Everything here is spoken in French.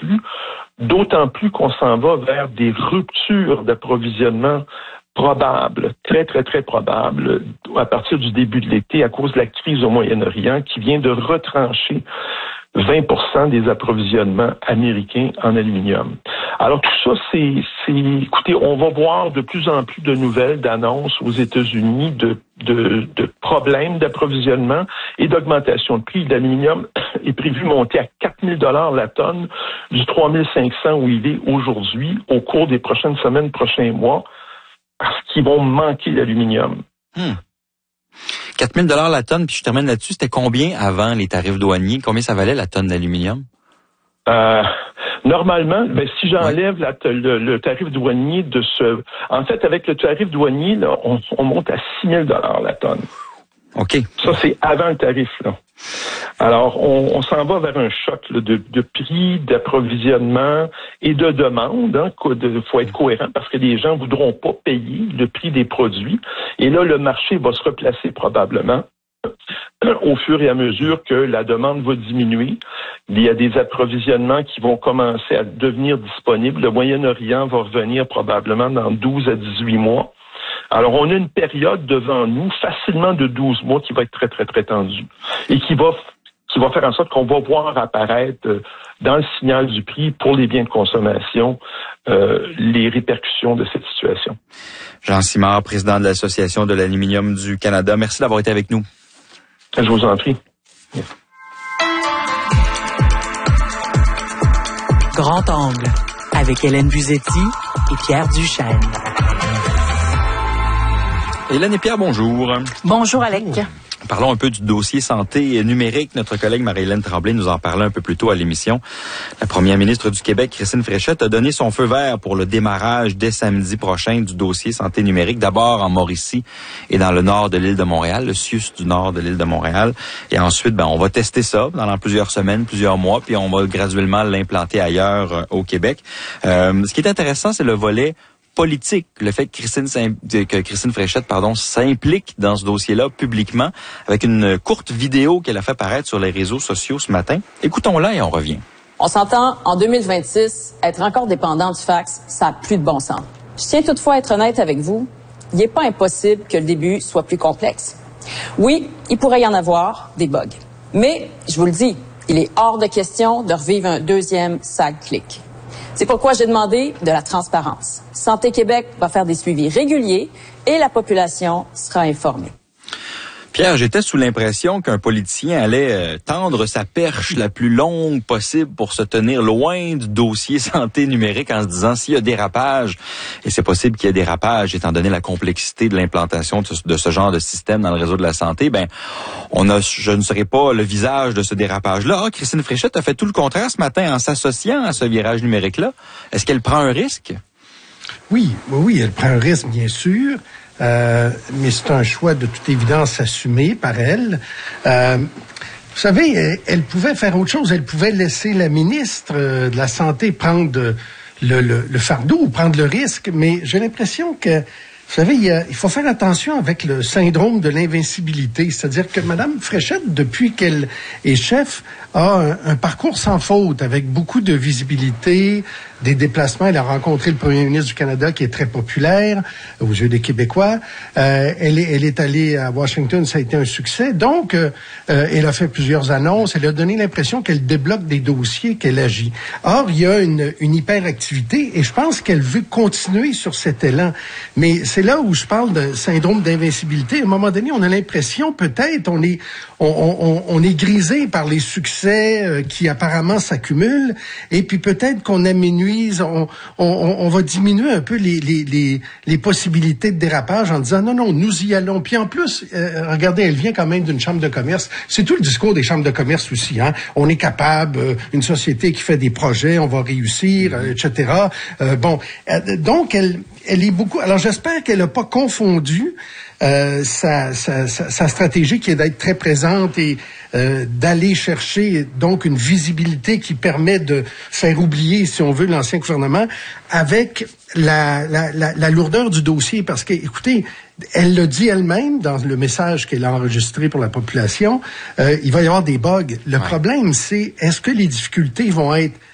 plus, d'autant plus qu'on s'en va vers des ruptures d'approvisionnement probables, très, très, très probables, à partir du début de l'été, à cause de la crise au Moyen-Orient, qui vient de retrancher 20% des approvisionnements américains en aluminium. Alors tout ça, écoutez, on va voir de plus en plus de nouvelles, d'annonces aux États-Unis de problèmes d'approvisionnement et d'augmentation de prix. L'aluminium est prévu monter à 4 000 $ la tonne du 3 500 où il est aujourd'hui au cours des prochaines semaines, prochains mois, parce qu'ils vont manquer d'aluminium. 4 000 $ la tonne, puis je termine là-dessus. C'était combien avant les tarifs douaniers? Combien ça valait la tonne d'aluminium? Normalement, si j'enlève le tarif douanier en fait, avec le tarif douanier, là, on monte à 6 000 $ la tonne. OK. Ça, c'est avant le tarif, là. Alors, on s'en va vers un choc là, de prix, d'approvisionnement et de demande. Il faut être cohérent parce que les gens voudront pas payer le prix des produits. Et là, le marché va se replacer probablement au fur et à mesure que la demande va diminuer. Il y a des approvisionnements qui vont commencer à devenir disponibles. Le Moyen-Orient va revenir probablement dans 12 à 18 mois. Alors, on a une période devant nous, facilement de 12 mois, qui va être très, très, très tendue et qui va faire en sorte qu'on va voir apparaître dans le signal du prix pour les biens de consommation les répercussions de cette situation. Jean Simard, président de l'Association de l'aluminium du Canada. Merci d'avoir été avec nous. Je vous en prie. Merci. Grand Angle, avec Hélène Buzetti et Pierre Duchesne. Hélène et Pierre, bonjour. Bonjour, Alec. Parlons un peu du dossier santé numérique. Notre collègue Marie-Hélène Tremblay nous en parlait un peu plus tôt à l'émission. La première ministre du Québec, Christine Fréchette, a donné son feu vert pour le démarrage dès samedi prochain du dossier santé numérique, d'abord en Mauricie et dans le nord de l'île de Montréal, le CIUS du nord de l'île de Montréal. Et ensuite, on va tester ça pendant plusieurs semaines, plusieurs mois, puis on va graduellement l'implanter ailleurs au Québec. Ce qui est intéressant, c'est le volet politique, le fait que Christine Fréchette s'implique dans ce dossier-là publiquement avec une courte vidéo qu'elle a fait paraître sur les réseaux sociaux ce matin. Écoutons-la et on revient. On s'entend, en 2026, être encore dépendant du fax, ça n'a plus de bon sens. Je tiens toutefois à être honnête avec vous, il n'est pas impossible que le début soit plus complexe. Oui, il pourrait y en avoir des bugs. Mais, je vous le dis, il est hors de question de revivre un deuxième SAG-click. C'est pourquoi j'ai demandé de la transparence. Santé Québec va faire des suivis réguliers et la population sera informée. Pierre, j'étais sous l'impression qu'un politicien allait tendre sa perche la plus longue possible pour se tenir loin du dossier santé numérique en se disant s'il y a dérapage, et c'est possible qu'il y ait dérapage étant donné la complexité de l'implantation de ce genre de système dans le réseau de la santé, je ne serai pas le visage de ce dérapage-là. Christine Fréchette a fait tout le contraire ce matin en s'associant à ce virage numérique-là. Est-ce qu'elle prend un risque? Oui, elle prend un risque, bien sûr. Mais c'est un choix de toute évidence assumé par elle. Vous savez, elle pouvait faire autre chose. Elle pouvait laisser la ministre de la Santé prendre le fardeau ou prendre le risque. Mais j'ai l'impression que, vous savez, il faut faire attention avec le syndrome de l'invincibilité. C'est-à-dire que Mme Fréchette, depuis qu'elle est chef, a un parcours sans faute, avec beaucoup de visibilité, des déplacements. Elle a rencontré le premier ministre du Canada, qui est très populaire aux yeux des Québécois. Elle est allée à Washington, ça a été un succès. Donc, elle a fait plusieurs annonces. Elle a donné l'impression qu'elle débloque des dossiers, qu'elle agit. Or, il y a une hyperactivité et je pense qu'elle veut continuer sur cet élan. Mais c'est là où je parle de syndrome d'invincibilité. À un moment donné, on a l'impression, peut-être, on est grisé par les succès qui apparemment s'accumulent, et puis peut-être qu'on amenuise, on va diminuer un peu les possibilités de dérapage en disant non, nous y allons. Puis en plus, regardez, elle vient quand même d'une chambre de commerce. C'est tout le discours des chambres de commerce aussi. On est capable, une société qui fait des projets, on va réussir, etc. Donc elle est beaucoup. Alors j'espère qu'elle n'a pas confondu sa stratégie qui est d'être très présente et d'aller chercher donc une visibilité qui permet de faire oublier, si on veut, l'ancien gouvernement, avec la lourdeur du dossier. Parce que, écoutez, elle l'a dit elle-même dans le message qu'elle a enregistré pour la population, il va y avoir des bugs. Le problème, c'est est-ce que les difficultés vont être